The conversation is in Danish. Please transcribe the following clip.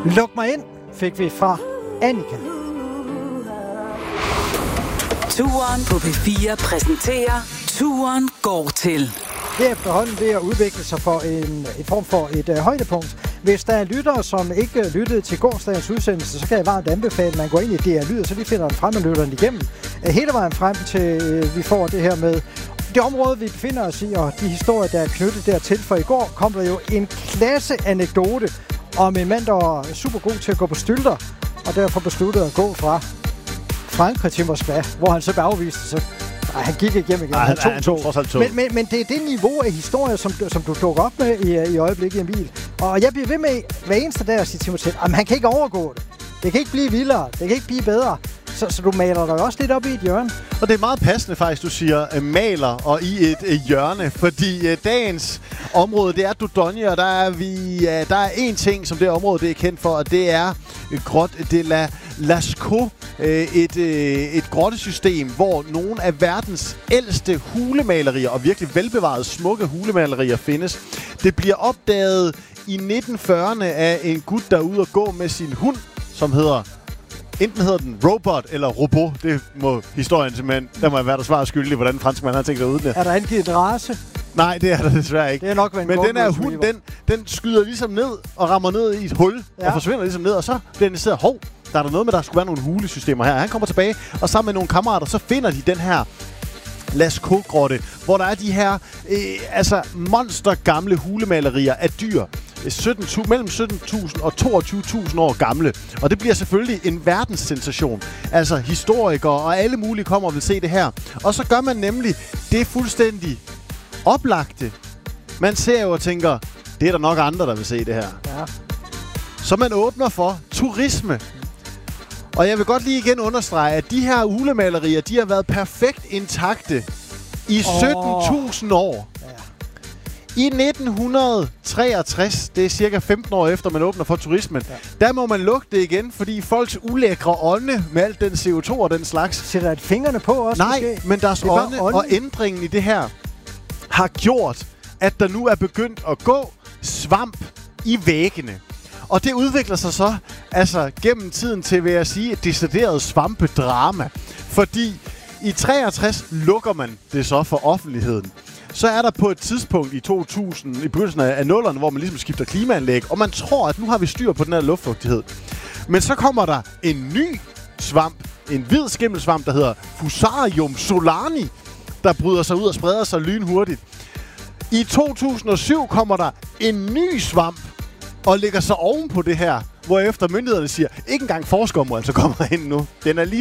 Luk mig ind, fik vi fra Annika. Turen på P4 præsenterer Turen går til. Det er efterhånden ved at udvikle sig for en form for et højdepunkt. Hvis der er lyttere, som ikke lyttede til gårsdagens udsendelse, så kan jeg varmt anbefale, at man går ind i DR Lyd, så de finder den frem og lytter den igennem. Hele vejen frem til vi får det her med det område, vi befinder os i, og de historier, der er knyttet dertil. For i går kom der jo en klasse anekdote om en mand, der var super god til at gå på stylter, og derfor besluttede at gå fra Frankrig til Moskva, hvor han så blev afvist. Så han gik igennem igen. Han tog. Men det er det niveau af historie, som du dukker op med i øjeblikket, Emil. Og jeg bliver ved med hver eneste dag at sige til mig selv, at han kan ikke overgå det. Det kan ikke blive vildere. Det kan ikke blive bedre. Så du maler dig også lidt op i et hjørne. Og det er meget passende faktisk, du siger maler og i et hjørne, fordi dagens område, det er Dordogne, og der er en ting, som det område det er kendt for, og det er Grotte de la Lascaux, et grottesystem, hvor nogle af verdens ældste hulemalerier, og virkelig velbevarede smukke hulemalerier findes. Det bliver opdaget i 1940'erne af en gut, der er ude og gå med sin hund, som enten hedder den Robot eller Robot. Det må historien simpelthen. Der må jeg være der svar skyldig, hvordan franskmanden har tænkt at udne. Er der angivet en race? Nej, det er der desværre ikke. Det er nok, men den her hund, den skyder ligesom ned og rammer ned i et hul, og forsvinder ligesom ned, og så bliver den sidder, der er der noget med, der skulle være nogle hulesystemer her. Han kommer tilbage, og sammen med nogle kammerater, så finder de den her Lascaux-grotte, hvor der er de her monstergamle hulemalerier af dyr. Mellem 17.000 og 22.000 år gamle. Og det bliver selvfølgelig en verdenssensation. Altså historikere og alle mulige kommer og vil se det her. Og så gør man nemlig det fuldstændig oplagte. Man ser jo og tænker, det er der nok andre, der vil se det her. Ja. Så man åbner for turisme. Og jeg vil godt lige igen understrege, at de her hulemalerier, de har været perfekt intakte i 17.000 år. Ja. I 1963, det er cirka 15 år efter, man åbner for turismen, der må man lukke det igen, fordi folks ulækre ånde med alt den CO2 og den slags... Sætter et fingrene på også? Nej, måske? Men deres ånde og ændringen i det her har gjort, at der nu er begyndt at gå svamp i væggene. Og det udvikler sig så gennem tiden til, vil jeg sige, et decideret svampedrama. Fordi i 63 lukker man det så for offentligheden. Så er der på et tidspunkt i 2000, i begyndelsen af 0'erne, hvor man ligesom skifter klimaanlæg, og man tror, at nu har vi styr på den her luftfugtighed. Men så kommer der en ny svamp, en hvid skimmelsvamp, der hedder Fusarium solani, der bryder sig ud og spreder sig lynhurtigt. I 2007 kommer der en ny svamp, og lægger sig oven på det her, hvorefter myndighederne siger, ikke engang forskere må altså komme ind nu. Den er lige